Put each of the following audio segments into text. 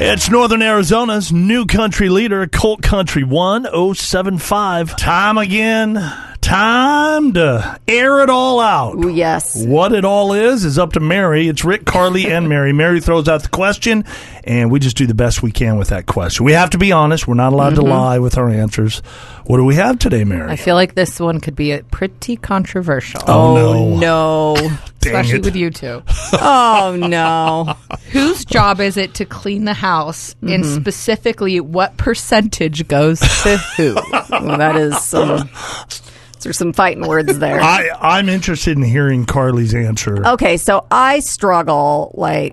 It's Northern Arizona's new country leader, Colt Country 1075. Time again. Time to air it all out. Ooh, yes. What it all is up to Mary. It's Rick, Carly, and Mary. Mary throws out the question, and we just do the best we can with that question. We have to be honest. We're not allowed to lie with our answers. What do we have today, Mary? I feel like this one could be pretty controversial. Oh, no. Especially with you two. Oh, no. Whose job is it to clean the house, and specifically what percentage goes to who? Well, that is some... There's some fighting words there. I'm interested in hearing Carly's answer. Okay, so I struggle,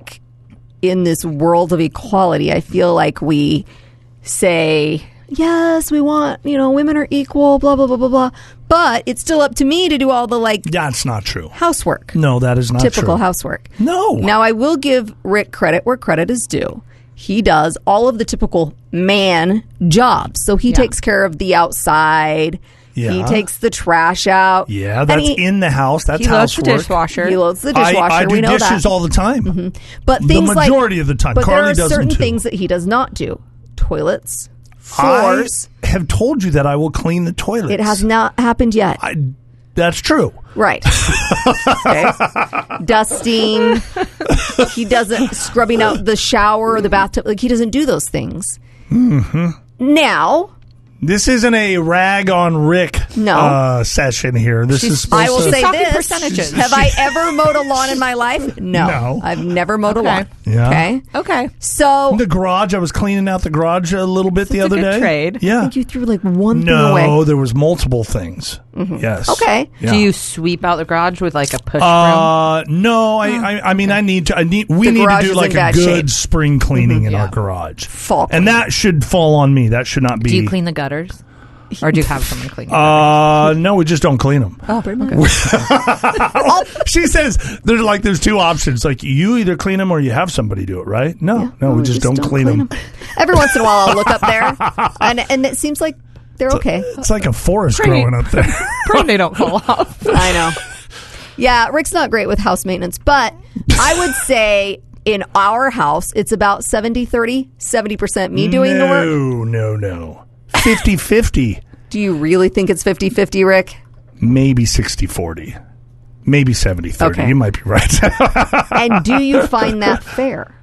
in this world of equality. I feel like we say, yes, we want, women are equal, blah, blah, blah, blah, blah. But it's still up to me to do all the, That's not true. housework. No, that is not Typical true. housework. No. Now, I will give Rick credit where credit is due. He does all of the typical man jobs. So he takes care of the outside. Yeah. He takes the trash out. Yeah, that's in the house. That's he loads the housework. dishwasher. He loads the dishwasher. I do we know dishes that. all the time. But The things majority of the time. But Carly there are doesn't certain too. things that he does not do. Toilets, floors. I have told you that I will clean the toilets. It has not happened yet. That's true. Right. Okay. Dusting. He doesn't scrubbing out the shower or the bathtub. He doesn't do those things. Now. This isn't a rag on Rick session here. This is supposed I will to... say talking this. percentages. Have I ever mowed a lawn in my life? No. I've never mowed a lawn. Yeah. Okay. Okay. So The garage, I was cleaning out the garage a little bit the That's a other good day. trade. I Yeah. think you threw one thing away. No, there was multiple things. Yes. Okay. Yeah. Do you sweep out the garage with a push broom? No, I mean, we need to garage do is like in a bad good shape. spring cleaning in Yeah. our garage. Fall And that should fall on me. That should not be. Do you clean the gutters? Or do you have someone clean it? No, we just don't clean them. Oh, pretty much. She says there's two options. You either clean them or you have somebody do it, right? No, we just don't clean them. Every once in a while, I'll look up there, and it seems like they're okay. It's like a forest Pretty. growing up there. Pretty they don't fall off. I know. Yeah, Rick's not great with house maintenance, but I would say in our house, it's about 70-30, 70% me doing the work. No. 50-50. Do you really think it's 50-50, Rick? Maybe 60-40. Maybe 70-30. Okay. You might be right. And do you find that fair?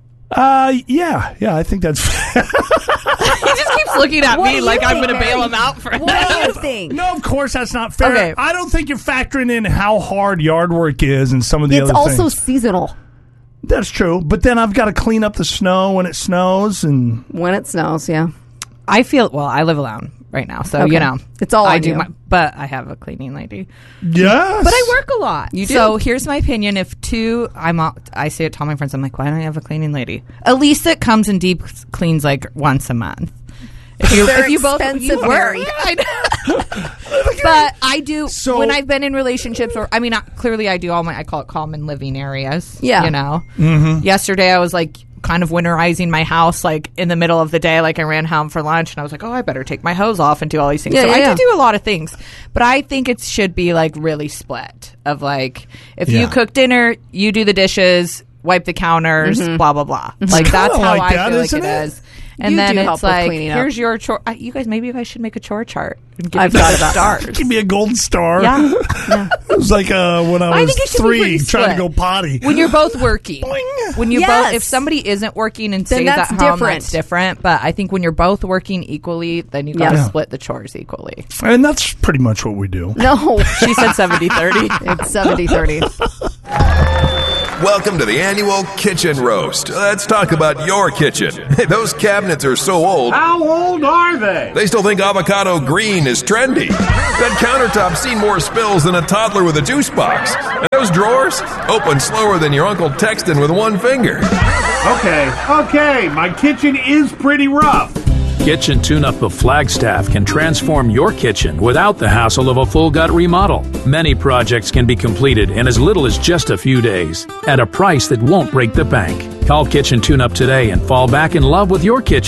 Yeah, I think that's fair. He just keeps looking at What me do like you I'm think, going to bail Mary? him out for What that. do you think? No, of course that's not fair. Okay. I don't think you're factoring in how hard yard work is and some of the It's other also things. seasonal. That's true. But then I've got to clean up the snow when it snows and... When it snows, yeah. I live alone right now, so Okay. it's all I on do you. but I have a cleaning lady. Yes. But I work a lot. You do. So here's my opinion: I say it to all my friends. I'm like, why don't I have a cleaning lady? At least it comes and deep cleans once a month. They're if you both expensive, work, Mary. I know. But I do when I've been in relationships, or clearly I do I call it common living areas. Yeah. Yesterday I was kind of winterizing my house in the middle of the day. I ran home for lunch and I was like, I better take my hose off and do all these things. I do a lot of things, but I think it should be really split of if you cook dinner, you do the dishes, wipe the counters, blah blah blah. That's how I feel like it is. And You then do it's help with cleaning up. here's your chore. You guys, maybe you guys should make a chore chart. And give I've me thought some about stars. Give me a gold star. Yeah. It was when I was think it should be 3 pretty trying to split. go potty. When you're both working. Boing. When you Yes. both, if somebody isn't working and Then stays that's at home, different. that's different. But I think when you're both working equally, then you got to Yeah. split the chores equally. And that's pretty much what we do. No, She said 70-30. it's 70-30. Welcome to the annual Kitchen Roast. Let's talk about your kitchen. Those cabinets are so old. How old are they? They still think avocado green is trendy. That countertop's seen more spills than a toddler with a juice box. And those drawers open slower than your uncle texting with one finger. Okay, my kitchen is pretty rough. Kitchen Tune-Up of Flagstaff can transform your kitchen without the hassle of a full gut remodel. Many projects can be completed in as little as just a few days at a price that won't break the bank. Call Kitchen Tune-Up today and fall back in love with your kitchen.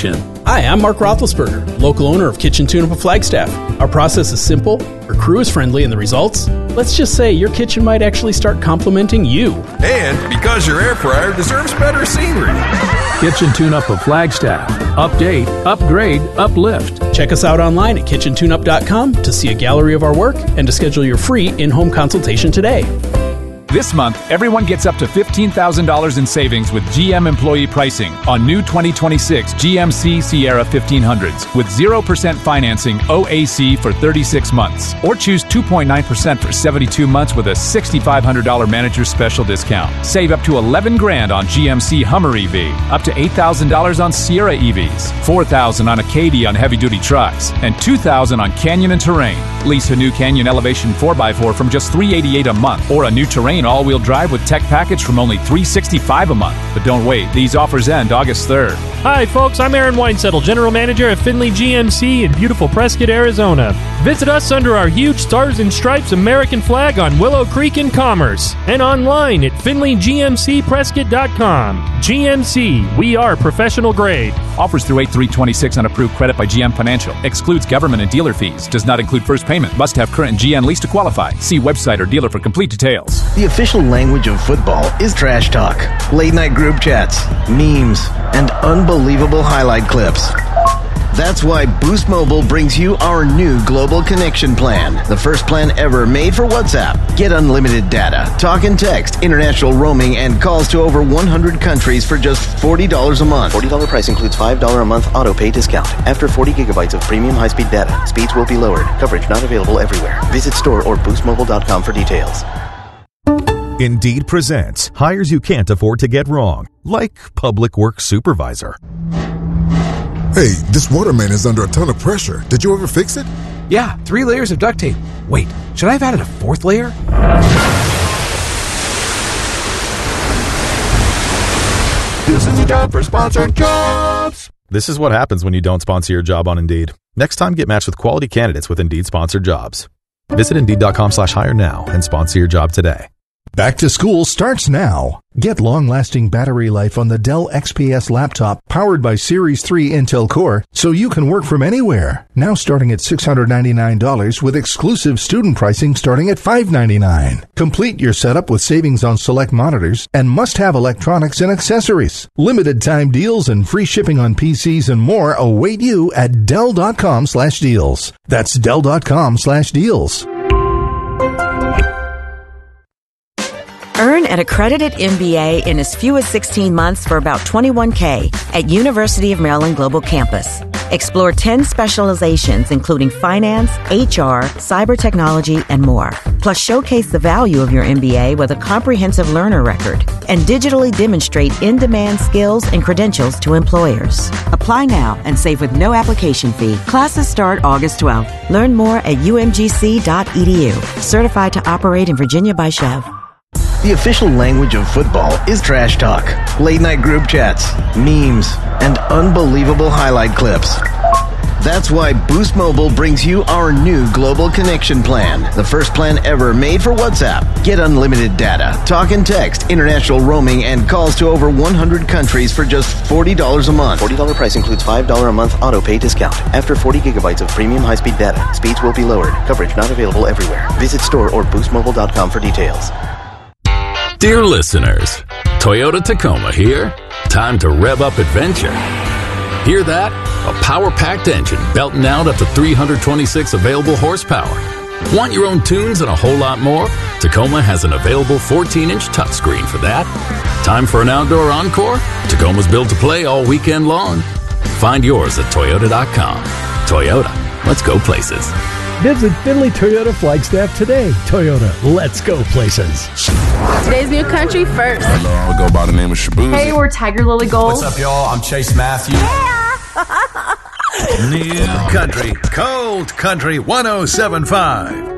Hi, I'm Mark Roethlisberger, local owner of Kitchen Tune-Up of Flagstaff. Our process is simple, our crew is friendly, and the results? Let's just say your kitchen might actually start complimenting you. And because your air fryer deserves better scenery. Kitchen Tune-Up of Flagstaff. Update, upgrade, uplift. Check us out online at kitchentuneup.com to see a gallery of our work and to schedule your free in-home consultation today. This month, everyone gets up to $15,000 in savings with GM employee pricing on new 2026 GMC Sierra 1500s with 0% financing OAC for 36 months. Or choose 2.9% for 72 months with a $6,500 manager's special discount. Save up to $11,000 on GMC Hummer EV, up to $8,000 on Sierra EVs, $4,000 on Acadia on heavy-duty trucks, and $2,000 on Canyon and Terrain. Lease a new Canyon Elevation 4x4 from just $388 a month, or a new Terrain all-wheel drive with tech package from only $365 a month. But don't wait, these offers end August 3rd. Hi folks, I'm Aaron Weinsettle, General Manager at Findlay GMC in beautiful Prescott, Arizona. Visit us under our huge Stars and Stripes American flag on Willow Creek in Commerce and online at FindlayGMCPrescott.com. GMC, we are professional grade. Offers through 8/3/26 on approved credit by GM Financial. Excludes government and dealer fees. Does not include first payment. Must have current GM lease to qualify. See website or dealer for complete details. The official language of football is trash talk, late night group chats, memes, and unbelievable highlight clips. That's why Boost Mobile brings you our new Global Connection Plan, the first plan ever made for WhatsApp. Get unlimited data, talk and text, international roaming, and calls to over 100 countries for just $40 a month. $40 price includes $5 a month auto-pay discount. After 40 gigabytes of premium high-speed data, speeds will be lowered. Coverage not available everywhere. Visit store or boostmobile.com for details. Indeed presents hires you can't afford to get wrong, like public works supervisor. Hey, this water main is under a ton of pressure. Did you ever fix it? Yeah, 3 layers of duct tape. Wait, should I have added a 4th layer? This is a job for sponsored jobs. This is what happens when you don't sponsor your job on Indeed. Next time, get matched with quality candidates with Indeed sponsored jobs. Visit Indeed.com/hire now and sponsor your job today. Back to school starts now. Get long-lasting battery life on the Dell XPS laptop powered by Series 3 Intel Core so you can work from anywhere. Now starting at $699 with exclusive student pricing starting at $599. Complete your setup with savings on select monitors and must-have electronics and accessories. Limited time deals and free shipping on PCs and more await you at Dell.com/deals. That's Dell.com/deals. Earn an accredited MBA in as few as 16 months for about $21K at University of Maryland Global Campus. Explore 10 specializations including finance, HR, cyber technology, and more. Plus showcase the value of your MBA with a comprehensive learner record and digitally demonstrate in-demand skills and credentials to employers. Apply now and save with no application fee. Classes start August 12th. Learn more at umgc.edu. Certified to operate in Virginia by Chev. The official language of football is trash talk, late night group chats, memes, and unbelievable highlight clips. That's why Boost Mobile brings you our new Global Connection Plan, the first plan ever made for WhatsApp. Get unlimited data, talk and text, international roaming, and calls to over 100 countries for just $40 a month. $40 price includes $5 a month auto-pay discount. After 40 gigabytes of premium high-speed data, speeds will be lowered. Coverage not available everywhere. Visit store or boostmobile.com for details. Dear listeners, Toyota Tacoma here. Time to rev up adventure. Hear that? A power-packed engine belting out up to 326 available horsepower. Want your own tunes and a whole lot more? Tacoma has an available 14-inch touchscreen for that. Time for an outdoor encore? Tacoma's built to play all weekend long. Find yours at Toyota.com. Toyota, let's go places. Visit Findlay Toyota Flagstaff today. Toyota, let's go places. Today's new country first. Hello, I'll go by the name of Shaboozey. Hey, we're Tiger Lily Gold. What's up, y'all? I'm Chase Matthews. Yeah! New country, cold country 107.5.